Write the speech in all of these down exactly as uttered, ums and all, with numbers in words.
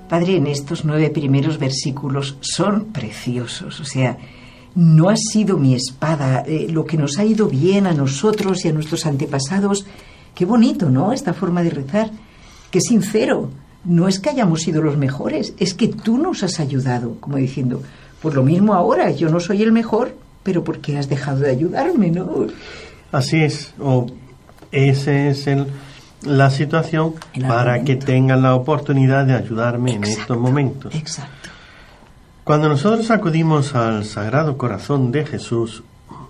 Padre, en estos nueve primeros versículos son preciosos. O sea, no ha sido mi espada eh, lo que nos ha ido bien a nosotros y a nuestros antepasados. Qué bonito, ¿no?, esta forma de rezar. Qué sincero. No es que hayamos sido los mejores, es que tú nos has ayudado, como diciendo, pues lo mismo ahora, yo no soy el mejor, pero ¿por qué has dejado de ayudarme, no? Así es, o esa es el, la situación el para argumento. que tengan la oportunidad de ayudarme. Exacto, en estos momentos. Exacto. Cuando nosotros acudimos al Sagrado Corazón de Jesús,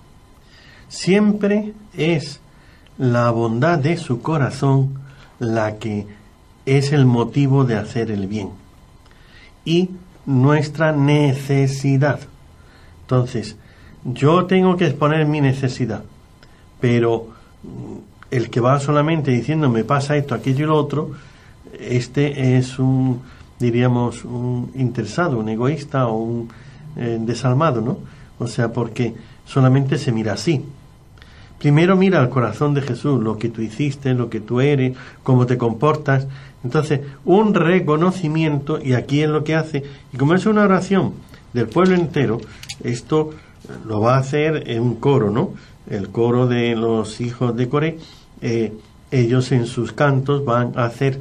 siempre es la bondad de su corazón la que es el motivo de hacer el bien y nuestra necesidad. Entonces, yo tengo que exponer mi necesidad, pero el que va solamente diciendo me pasa esto, aquello y lo otro, este es un, diríamos, un interesado, un egoísta o un eh, desalmado, ¿no? O sea, porque solamente se mira así. Primero mira al corazón de Jesús, lo que tú hiciste, lo que tú eres, cómo te comportas. Entonces, un reconocimiento, y aquí es lo que hace, y como es una oración del pueblo entero, esto lo va a hacer en un coro, ¿no? El coro de los hijos de Coré, eh, ellos en sus cantos van a hacer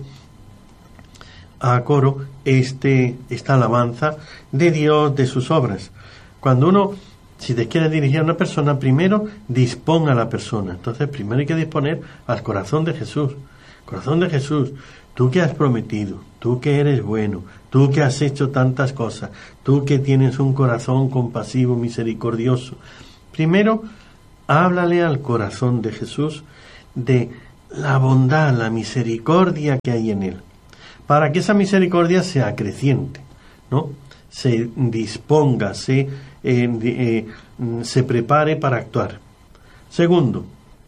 a coro este esta alabanza de Dios, de sus obras. Cuando uno, si te quiere dirigir a una persona, primero disponga a la persona. Entonces, primero hay que disponer al corazón de Jesús. Corazón de Jesús, tú que has prometido, tú que eres bueno, tú que has hecho tantas cosas, tú que tienes un corazón compasivo, misericordioso. Primero, háblale al corazón de Jesús de la bondad, la misericordia que hay en él, para que esa misericordia sea creciente, ¿no? Se disponga, se, eh, eh, se prepare para actuar. Segundo,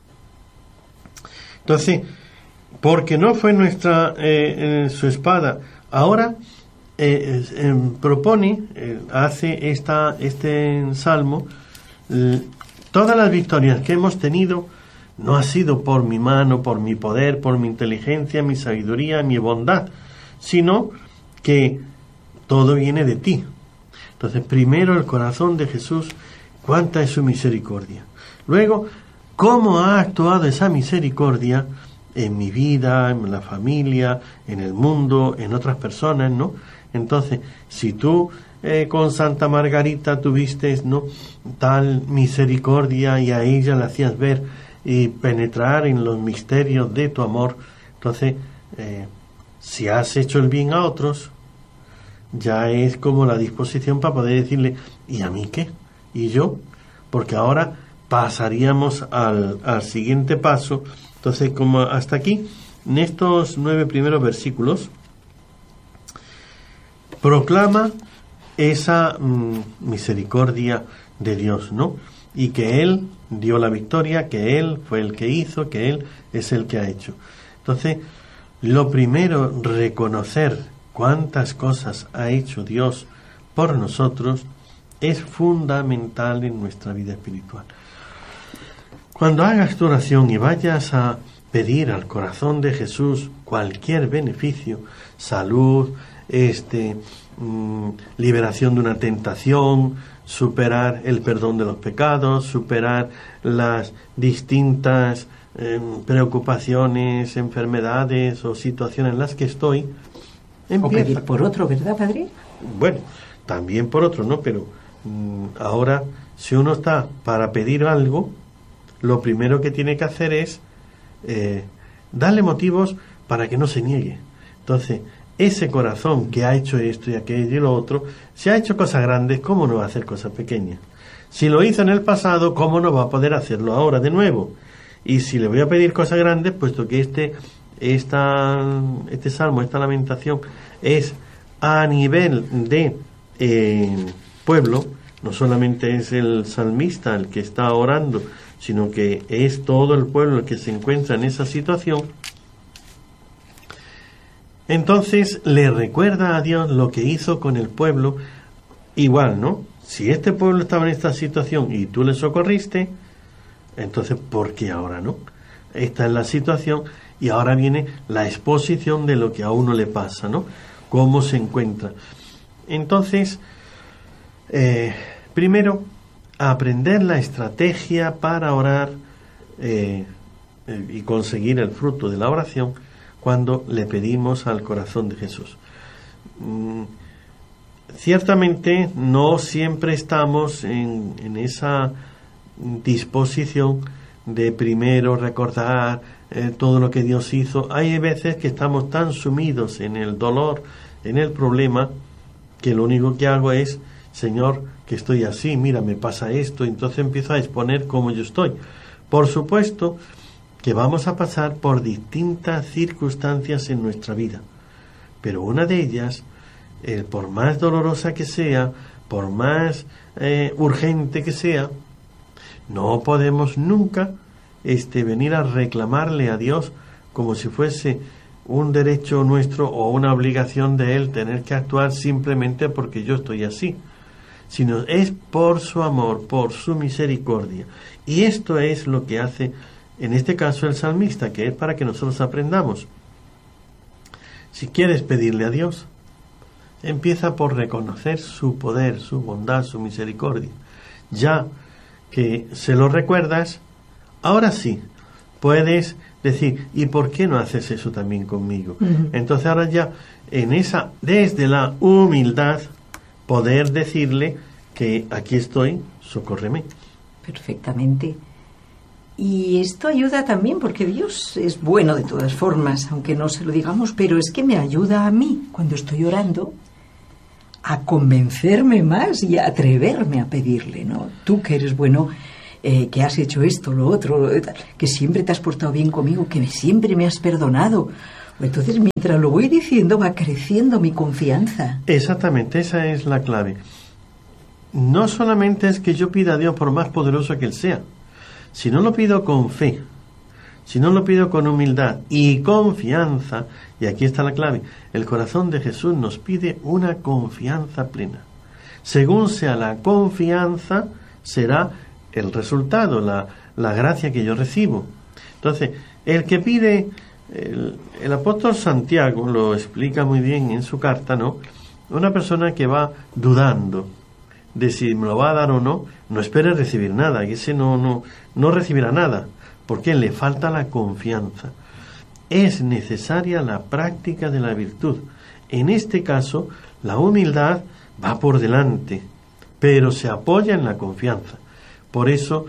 entonces, porque no fue nuestra eh, eh, su espada, ahora eh, eh, propone, eh, hace esta, este salmo, eh, todas las victorias que hemos tenido no ha sido por mi mano, por mi poder, por mi inteligencia, mi sabiduría, mi bondad, sino que todo viene de ti. Entonces, primero el corazón de Jesús, cuánta es su misericordia. Luego, cómo ha actuado esa misericordia en mi vida, en la familia, en el mundo, en otras personas, ¿no? Entonces, si tú eh, con Santa Margarita tuviste, ¿no?, tal misericordia y a ella la hacías ver y penetrar en los misterios de tu amor, entonces, eh, si has hecho el bien a otros, ya es como la disposición para poder decirle, ¿y a mí qué? ¿Y yo? Porque ahora pasaríamos al, al siguiente paso. Entonces, como hasta aquí, en estos nueve primeros versículos, proclama esa mmm, misericordia de Dios, ¿no? Y que Él dio la victoria, que Él fue el que hizo, que Él es el que ha hecho. Entonces, lo primero, reconocer cuántas cosas ha hecho Dios por nosotros, es fundamental en nuestra vida espiritual. Cuando hagas tu oración y vayas a pedir al corazón de Jesús cualquier beneficio, salud, este, mmm, liberación de una tentación, superar el perdón de los pecados, superar las distintas eh, preocupaciones, enfermedades o situaciones en las que estoy, empieza. O pedir por otro, ¿verdad, Padre? Bueno, también por otro, ¿no? Pero mmm, ahora, si uno está para pedir algo, lo primero que tiene que hacer es eh, darle motivos para que no se niegue. Entonces, ese corazón que ha hecho esto y aquello y lo otro, si ha hecho cosas grandes, ¿cómo no va a hacer cosas pequeñas? Si lo hizo en el pasado, ¿cómo no va a poder hacerlo ahora de nuevo? Y si le voy a pedir cosas grandes, puesto que este, esta, este salmo, esta lamentación, es a nivel de eh, pueblo, no solamente es el salmista el que está orando, sino que es todo el pueblo el que se encuentra en esa situación. Entonces le recuerda a Dios lo que hizo con el pueblo. Igual, ¿no? Si este pueblo estaba en esta situación y tú le socorriste, entonces ¿por qué ahora no? Esta es la situación y ahora viene la exposición de lo que a uno le pasa, ¿no? cómo se encuentra. Entonces, eh, primero, aprender la estrategia para orar eh, eh, y conseguir el fruto de la oración cuando le pedimos al corazón de Jesús. Mm, ciertamente no siempre estamos en, en esa disposición de primero recordar eh, todo lo que Dios hizo. Hay veces que estamos tan sumidos en el dolor, en el problema, que lo único que hago es: Señor, que estoy así, mira, me pasa esto, entonces empiezo a exponer cómo yo estoy. Por supuesto que vamos a pasar por distintas circunstancias en nuestra vida, pero una de ellas, eh, por más dolorosa que sea, por más eh, urgente que sea, no podemos nunca este, venir a reclamarle a Dios como si fuese un derecho nuestro o una obligación de Él tener que actuar simplemente porque yo estoy así, sino es por su amor, por su misericordia. Y esto es lo que hace en este caso el salmista, que es para que nosotros aprendamos. Si quieres pedirle a Dios, empieza por reconocer su poder, su bondad, su misericordia. Ya que se lo recuerdas, ahora sí puedes decir: ¿y por qué no haces eso también conmigo? Uh-huh. Entonces ahora ya en esa, desde la humildad, poder decirle que aquí estoy, socórreme. Perfectamente. Y esto ayuda también porque Dios es bueno de todas formas, aunque no se lo digamos, pero es que me ayuda a mí, cuando estoy orando, a convencerme más y a atreverme a pedirle, ¿no? Tú que eres bueno, eh, que has hecho esto, lo otro, que siempre te has portado bien conmigo, que siempre me has perdonado. Entonces, mientras lo voy diciendo, va creciendo mi confianza. Exactamente, esa es la clave. No solamente es que yo pida a Dios por más poderoso que Él sea, si no lo pido con fe, si no lo pido con humildad y confianza, y aquí está la clave, el corazón de Jesús nos pide una confianza plena. Según sea la confianza, será el resultado, la, la gracia que yo recibo. Entonces, el que pide, el, el apóstol Santiago lo explica muy bien en su carta, ¿no? Una persona que va dudando de si me lo va a dar o no, no espere recibir nada, y ese no, no, no recibirá nada, porque le falta la confianza. Es necesaria la práctica de la virtud. En este caso, la humildad va por delante, pero se apoya en la confianza. Por eso,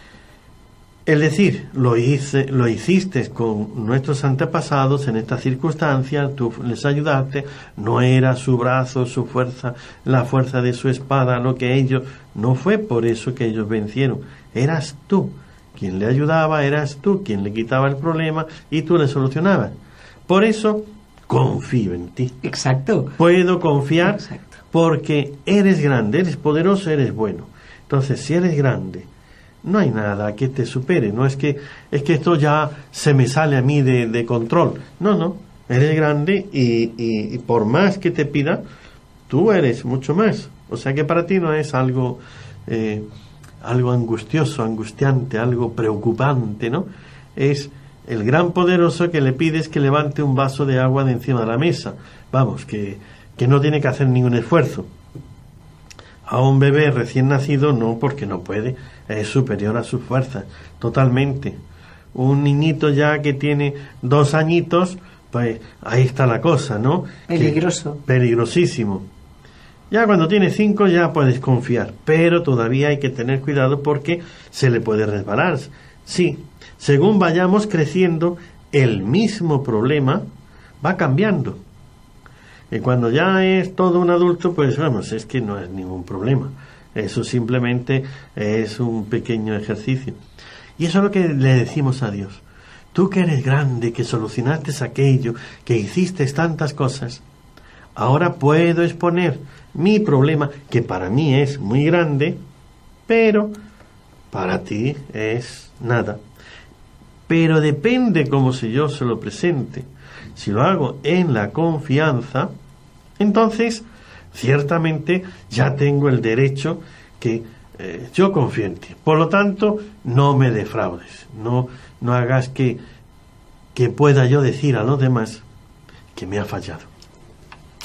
el decir, lo hice, lo hiciste con nuestros antepasados en esta circunstancia, tú les ayudaste, no era su brazo, su fuerza, la fuerza de su espada, lo que ellos, no fue por eso que ellos vencieron, eras tú quien le ayudaba, eras tú quien le quitaba el problema y tú le solucionabas. Por eso, confío en ti. Exacto. Puedo confiar. Exacto. Porque eres grande, eres poderoso, eres bueno. Entonces, si eres grande, no hay nada que te supere. No es que es que esto ya se me sale a mí de, de control. No, no. Eres grande y, y, y por más que te pida, tú eres mucho más. O sea que para ti no es algo eh, algo angustioso, angustiante, algo preocupante, ¿no? Es el gran poderoso que le pides que levante un vaso de agua de encima de la mesa. Vamos, que, que no tiene que hacer ningún esfuerzo. A un bebé recién nacido no, porque no puede, es superior a sus fuerzas, totalmente. Un niñito ya que tiene dos añitos, pues ahí está la cosa, ¿no? Peligroso. Que, peligrosísimo. Ya cuando tiene cinco ya puedes confiar, pero todavía hay que tener cuidado porque se le puede resbalar. Sí, según vayamos creciendo, el mismo problema va cambiando. Y cuando ya es todo un adulto, pues vamos, es que no es ningún problema. Eso simplemente es un pequeño ejercicio. Y eso es lo que le decimos a Dios. Tú que eres grande, que solucionaste aquello, que hiciste tantas cosas, ahora puedo exponer mi problema, que para mí es muy grande, pero para ti es nada. Pero depende cómo si yo se lo presente. Si lo hago en la confianza, entonces ciertamente ya tengo el derecho que eh, yo confío en ti. Por lo tanto, no me defraudes, no, no hagas que, que pueda yo decir a los demás que me ha fallado.